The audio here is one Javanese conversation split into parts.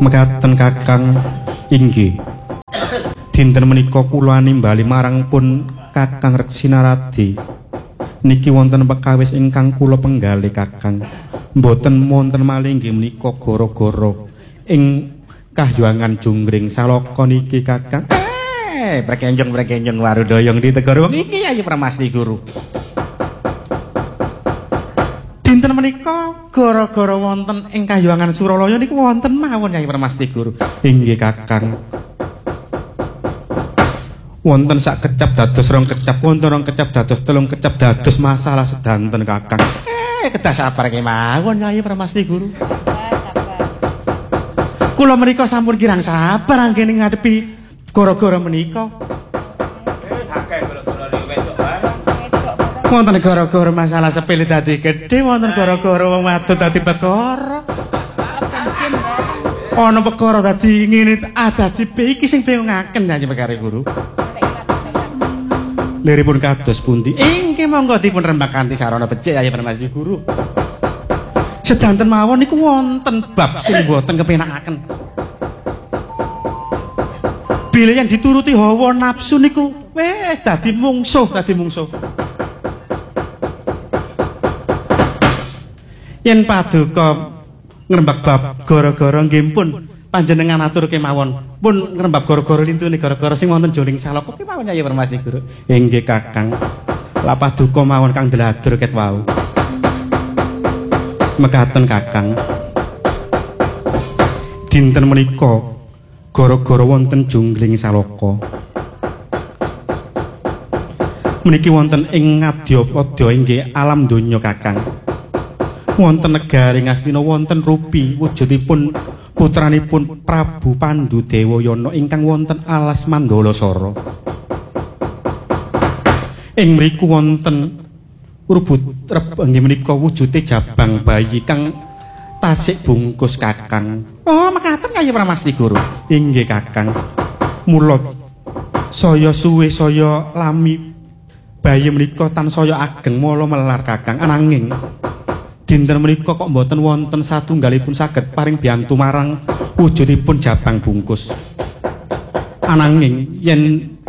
Mekaten Kakang inggih. Dinten menika kula nimbali marang pun Kakang Reksinaradi. Niki wonten pekawis ingkang kula penggalih Kakang. Mboten wonten malih inggih menika gara-gara ing kahyangan Junggring Saloka niki Kakang. Prekenjong warudoyong di Tegara wong iki Yayi Pramasti Guru. Dinten menika gara-gara wonten ing kahyangan Suralaya niku wonten mawon Yayi Pramasti Guru. Inggih Kakang. Wonten sak kecap dados rong kecap, wonten rong kecap dados telung kecap dados masalah sedanten Kakang. Kedah sabar kemawon Yayi Pramasti Guru. Kula menika sampun kirang sabar anggene ngadepi gara-gara menika. Wonten gara-gara masalah sepele dadi gedhe, wonten gara-gara wong wadon dadi perkara. Ana perkara dadi ngene, dadi iki sing bingungaken Yayi Pekari Guru. Liripun kados pundi? Inggih monggo dipun rembak kanthi sarana becik Yayi Pramasti Guru. Sedanten mawon niku wonten bab sing boten kepenakaken. Bila yang dituruti hawa nafsu niku wis dadi mungsuh. Yen paduka ngrembak bab gara-gara nggih pun panjenengan atur kemawon. Pun ngrembak gara-gara lintune gara-gara sing wonten Junggring Saloka kemawon Yayi Pramasti Guru. Inggih Kakang. La paduka mawon kang deladur ket wau. Mekaten Kakang. Dinten menika gara-gara wonten Junggring Saloka. Meniki wonten ing Ngadyapada inggih alam donya Kakang. Wonten negari Ngastina wonten rupi wujudipun putranipun Prabu Pandudewayana ingkang wonten alas Mandalasara. Ing mriku wonten inggih menika wujude jabang bayi kang tasik bungkus Kakang. Oh, mekaten Yayi Pramasti Guru. Inggih Kakang. Mula saya suwe saya lami bayi menika tansaya ageng mala melar Kakang. Ananging dinten menika kok mboten wonten satunggalipun saged paring biyantu marang wujudipun jabang bungkus. Ananging yen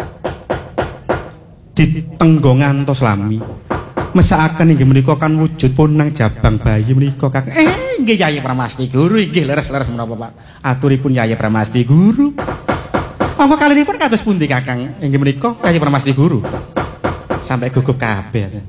ditenggo ngantos lami mesakaken inggih menika kan wujud punang jabang bayi menika Kakang. Inggih Yayi Pramasti Guru, inggih leres-leres menapa Pak. Aturipun Yayi Pramasti Guru. Apa kalinipun kados pundi Kakang? Inggih menika Yayi Pramasti Guru. Sampai gugup kabeh.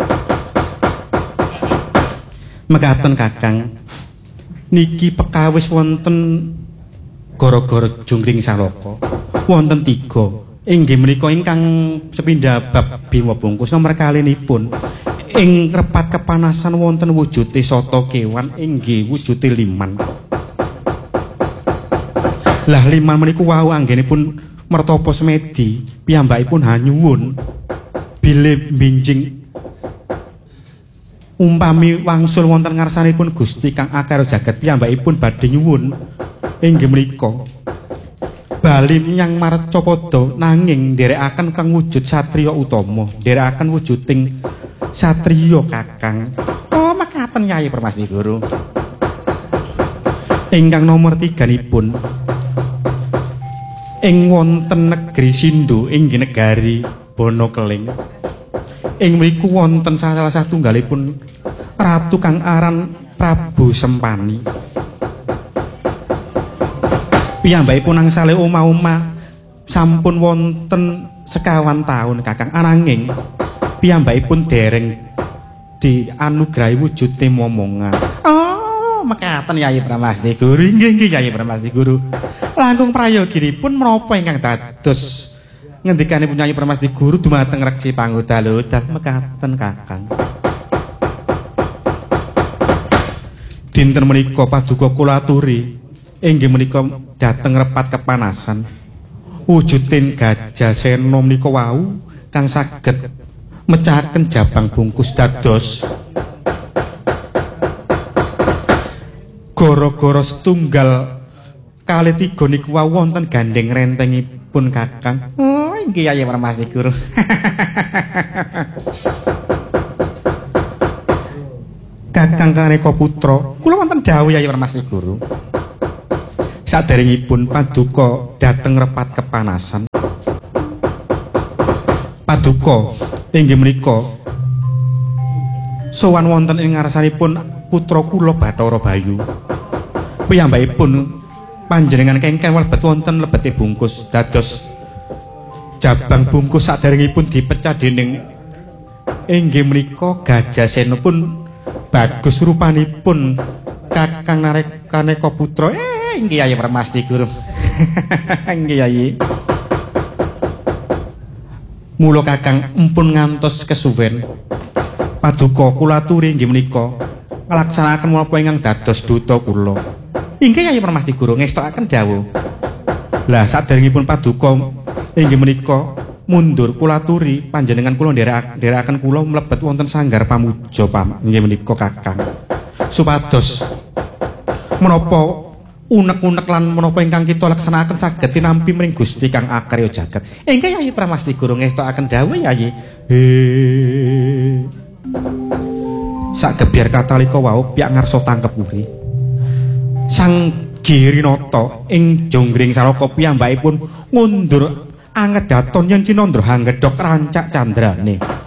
Mekaten Kakang. Niki pekawis wonten gara-gara Junggring Saloka. Wonten 3. Inggih menika ingkang sepindhah bab Bima Bungkus nomor kalinipun. Ing repat kepanasan wonten wujude sata kewan inggih wujude liman. Lah liman meniku wau anggenipun mertapa semedi piyambakipun hanyuwun bilih binjing umpami wangsul wonten ngarsanipun Gusti kang akar jagat piyambakipun badhe nyuwun inggih menika bali nyang Marcapada nanging nderekaken kang wujud satriya utama, nderekaken wujuding satriya Kakang. Oh, mekaten Yayi Pramasti Guru. Ingkang nomor 3-nipun ing wonten negeri Sindhu inggih negari Bonokeling. Ing mriku wonten salah satunggalipun ratu kang aran Prabu Sempani. Piyambakipun angsale omah-omah sampun wonten sekawan taun Kakang. Ananging piyambakipun dereng dianugrahi wujude momongan. Oh, mekaten Yayi Pramasti Guru. Inggih Yayi Pramasti Guru. Langkung prayoginipun menapa ingkang dados ngendikanipun Yayi Pramasti Guru dumateng Reksi Pangudal-udal mekaten Kakang. Dinten menika paduka kula aturi inggih menika dhateng repat kepanasan wujuding Gajah Sena menika wau kang saged mecahaken jabang bungkus dados gara-gara setunggal kali 3 niku wau wonten gandeng rentengipun Kakang. Oh, inggih Yayi Pramasti Guru. Kakang Kaneka Putra, kula wonten dawuh Yayi Pramasti Guru. Saderengipun Paduka dhateng repat kepanasan. Paduka inggih menika sowan wonten ing ngarsanipun putra kula Bathara Bayu. Piyambakipun panjenengan kengken lebet wonten lebete bungkus dados jabang bungkus saderengipun dipecah dening inggih menika Gajasena pun bagus rupanipun Kakang Narekaneka putra. Inggih Yayi Permasti Guru. Inggih Yayi. Mula Kakang empun ngantos kesuwen. Paduka kula aturi inggih menika nglaksanakaken menapa ingkang dados duta kula. Inggih Yayi Permasti Guru ngestokaken dawuh. Lah saderengipun Paduka inggih menika mundur kula aturi panjenengan kula nderekaken kula mlebet wonten sanggar pamuja inggih menika Kakang. Supados menapa unek-unek lan menapa ingkang kita laksanaken saged tinampi mring Gusti kang akarya jagat. Inggih Yayi Pramasti Guru ngestokaken dawuh Yayi. Sak gebyar katalika wau piyak ngarsa tangkep uri. Sang Girinata ing jonggring saraka piyambakipun ngundur angedaton yen Cinandra hanggedhok rancak candrane.